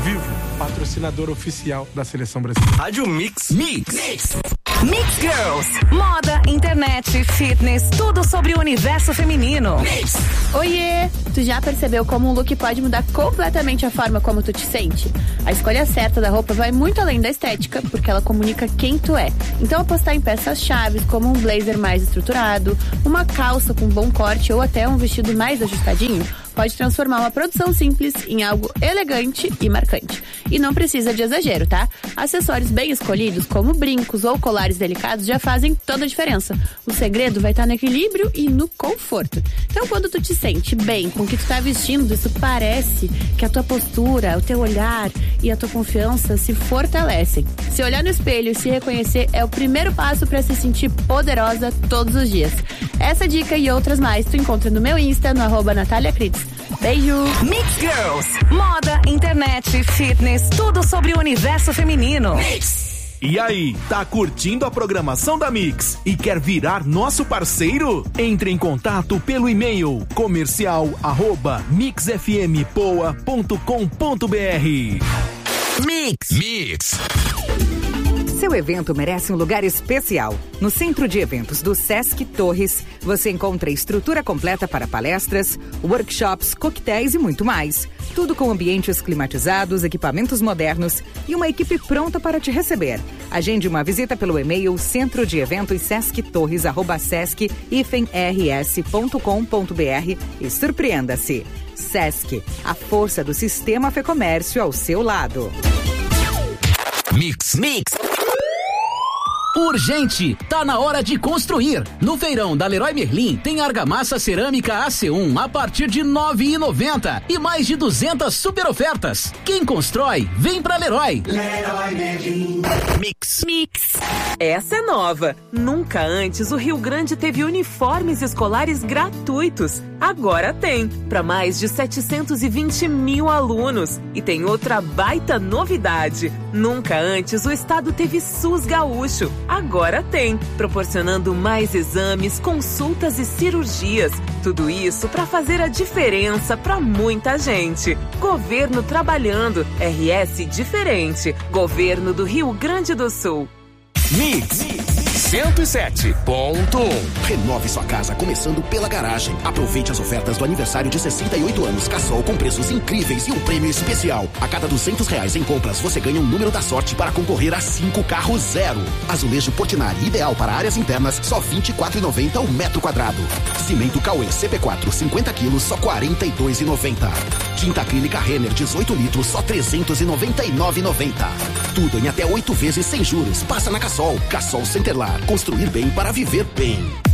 Vivo, patrocinador oficial da Seleção Brasileira. Rádio Mix. Mix Girls. Moda, internet, fitness, tudo sobre o universo feminino. Mix. Oiê! Tu já percebeu como um look pode mudar completamente a forma como tu te sente? A escolha certa da roupa vai muito além da estética, porque ela comunica quem tu é. Então apostar em peças-chave, como um blazer mais estruturado, uma calça com bom corte ou até um vestido mais ajustadinho, pode transformar uma produção simples em algo elegante e marcante. E não precisa de exagero, tá? Acessórios bem escolhidos, como brincos ou colares delicados, já fazem toda a diferença. O segredo vai estar no equilíbrio e no conforto. Então, quando tu te sente bem com o que tu tá vestindo, isso parece que a tua postura, o teu olhar e a tua confiança se fortalecem. Se olhar no espelho e se reconhecer é o primeiro passo para se sentir poderosa todos os dias. Essa dica e outras mais tu encontra no meu Insta, no @NataliaCritz. Beijo! Mix Girls. Moda, internet, fitness, tudo sobre o universo feminino. Mix. E aí, tá curtindo a programação da Mix e quer virar nosso parceiro? Entre em contato pelo e-mail comercial@mixfmpoa.com.br. Mix. Seu evento merece um lugar especial. No Centro de Eventos do Sesc Torres, você encontra estrutura completa para palestras, workshops, coquetéis e muito mais. Tudo com ambientes climatizados, equipamentos modernos e uma equipe pronta para te receber. Agende uma visita pelo e-mail centrodieventossesc-rs.com.br e surpreenda-se. Sesc, a força do sistema Fecomércio ao seu lado. Mix. Urgente! Tá na hora de construir! No feirão da Leroy Merlin tem argamassa cerâmica AC1 a partir de R$ 9,90 e mais de 200 super ofertas. Quem constrói, vem pra Leroy. Leroy Merlin. Mix. Essa é nova. Nunca antes o Rio Grande teve uniformes escolares gratuitos. Agora tem, para mais de 720 mil alunos. E tem outra baita novidade. Nunca antes o estado teve SUS gaúcho. Agora tem, proporcionando mais exames, consultas e cirurgias. Tudo isso para fazer a diferença para muita gente. Governo trabalhando, RS diferente. Governo do Rio Grande do Sul. Mix 107.1. Renove sua casa começando pela garagem. Aproveite as ofertas do aniversário de 68 anos Cassol com preços incríveis e um prêmio especial. A cada R$200 em compras, você ganha um número da sorte para concorrer a 5 carros zero. Azulejo Portinari, ideal para áreas internas, só R$ 24,90 o metro quadrado. Cimento Cauê CP4, 50 quilos, só R$ 42,90. Tinta acrílica Renner, 18 litros, só R$ 399,90. Tudo em até 8 vezes sem juros. Passa na Cassol. Cassol Centerlar. Construir bem para viver bem.